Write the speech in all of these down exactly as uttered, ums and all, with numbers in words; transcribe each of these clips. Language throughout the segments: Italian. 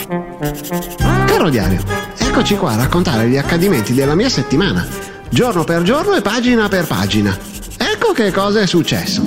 Caro diario, eccoci qua a raccontare gli accadimenti della mia settimana, giorno per giorno e pagina per pagina. Ecco che cosa è successo.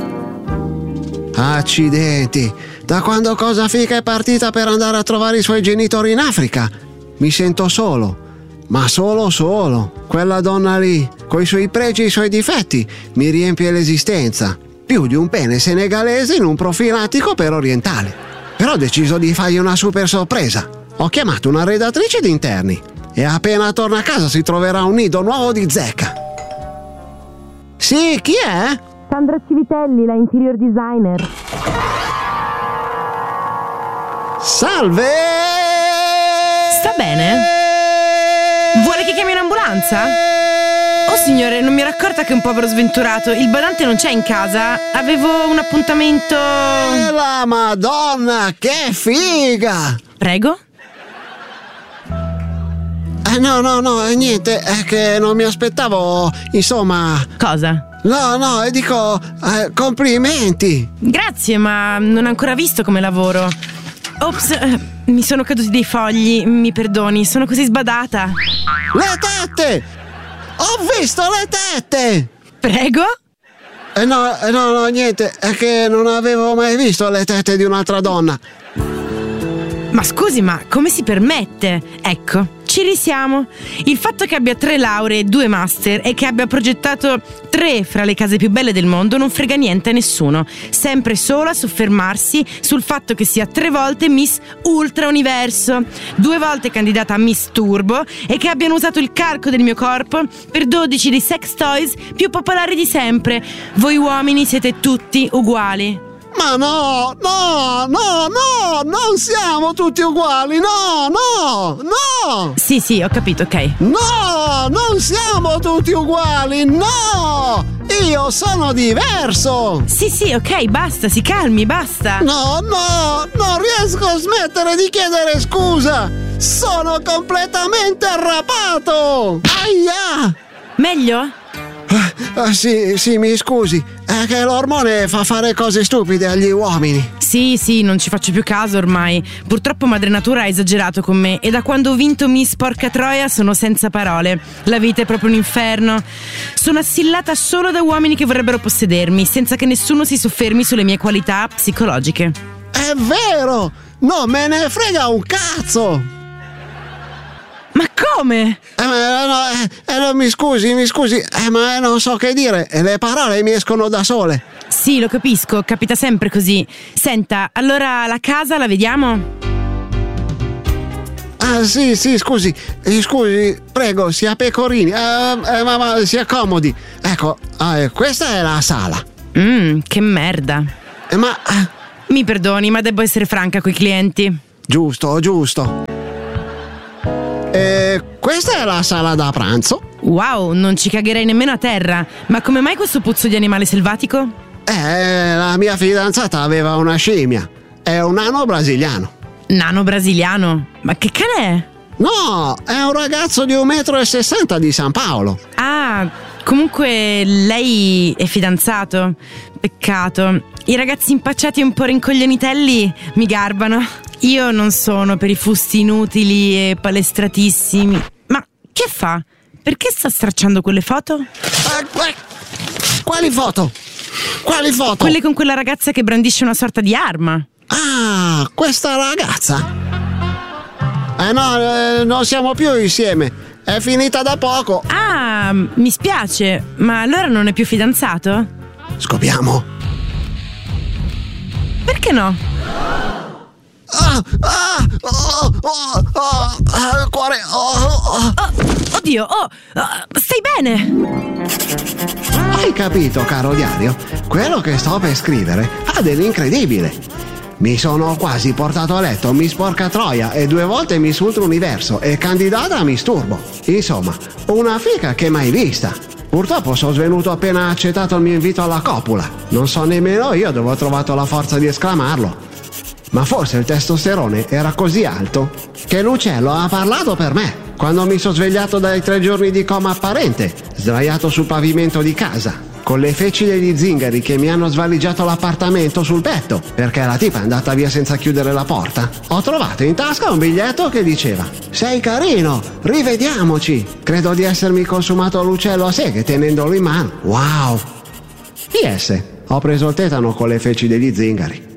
Accidenti, da quando Cosa Fica è partita per andare a trovare i suoi genitori in Africa, mi sento solo. Ma solo solo. Quella donna lì, coi suoi pregi e i suoi difetti, mi riempie l'esistenza. Più di un pene senegalese in un profilattico per orientale. Però ho deciso di fargli una super sorpresa. Ho chiamato una redattrice di interni e appena torna a casa si troverà un nido nuovo di zecca. Sì, chi è? Sandra Civitelli, la interior designer. Salve! Sta bene? Vuole che chiami un'ambulanza? Oh signore, non mi ero accorta che è un povero sventurato. Il badante non c'è in casa. Avevo un appuntamento. Eh, la Madonna, che figa! Prego? Eh, no, no, no, niente, è che non mi aspettavo, insomma... Cosa? No, no, e dico, eh, complimenti! Grazie, ma non ho ancora visto come lavoro. Ops, eh, mi sono caduti dei fogli, mi perdoni, sono così sbadata. Le tette! Ho visto le tette! Prego? Eh no, eh, no, no, niente, è che non avevo mai visto le tette di un'altra donna. Ma scusi, ma come si permette? Ecco, ci risiamo. Il fatto che abbia tre lauree e due master e che abbia progettato tre fra le case più belle del mondo non frega niente a nessuno. Sempre solo a soffermarsi sul fatto che sia tre volte Miss Ultra Universo, due volte candidata a Miss Turbo e che abbiano usato il calco del mio corpo per dodici dei sex toys più popolari di sempre. Voi uomini siete tutti uguali. Ma no, no, no, no, non siamo tutti uguali, no, no, no! Sì, sì, ho capito, ok. No, non siamo tutti uguali, no! Io sono diverso! Sì, sì, ok, basta, si calmi, basta. No, no, non riesco a smettere di chiedere scusa! Sono completamente arrapato! Aia! Meglio? Ah, sì, sì, mi scusi, è che l'ormone fa fare cose stupide agli uomini. Sì, sì, non ci faccio più caso ormai. Purtroppo Madre Natura ha esagerato con me e da quando ho vinto Miss Porca Troia sono senza parole. La vita è proprio un inferno. Sono assillata solo da uomini che vorrebbero possedermi, senza che nessuno si soffermi sulle mie qualità psicologiche. È vero! Non me ne frega un cazzo! Ma come? Eh, ma, no, eh, eh, no, mi scusi, mi scusi, eh, ma non so che dire, le parole mi escono da sole. Sì, lo capisco, capita sempre così. Senta, allora la casa la vediamo? Ah, sì, sì, scusi, eh, scusi, prego, sia pecorini, eh, eh, ma, ma si accomodi. Ecco, eh, questa è la sala. Mmm, che merda. Eh, ma... Eh, Mi perdoni, ma devo essere franca coi clienti. Giusto, giusto. E questa è la sala da pranzo. Wow, non ci cagherei nemmeno a terra. Ma come mai questo puzzo di animale selvatico? Eh, la mia fidanzata aveva una scimmia. È un nano brasiliano. Nano brasiliano? Ma che cane è? No, è un ragazzo di un metro e sessanta di San Paolo. Ah, comunque lei è fidanzato. Peccato. I ragazzi impacciati e un po' rincoglionitelli mi garbano. Io non sono per i fusti inutili e palestratissimi. Ma che fa? Perché sta stracciando quelle foto? Eh, eh, quali foto? Quali foto? Quelle con quella ragazza che brandisce una sorta di arma. Ah, questa ragazza? Eh no, eh, non siamo più insieme. È finita da poco. Ah, mi spiace. Ma allora non è più fidanzato? Scopriamo. Perché no? Ah, ah, oh, oh, oh, ah, il cuore. Oh, oh. Oh, oddio, oh, stai bene? Hai capito, caro diario? Quello che sto per scrivere ha dell'incredibile. Mi sono quasi portato a letto Miss Porca Troia e due volte Miss Ultra Universo e candidata a Miss Turbo. Insomma, una figa che mai vista. Purtroppo sono svenuto appena accettato il mio invito alla copula. Non so nemmeno io dove ho trovato la forza di esclamarlo. Ma forse il testosterone era così alto che l'uccello ha parlato per me quando mi sono svegliato dai tre giorni di coma apparente, sdraiato sul pavimento di casa, con le feci degli zingari che mi hanno svaligiato l'appartamento sul petto, perché la tipa è andata via senza chiudere la porta. Ho trovato in tasca un biglietto che diceva: sei carino, rivediamoci. Credo di essermi consumato l'uccello a seghe tenendolo in mano. Wow. P S. Ho preso il tetano con le feci degli zingari.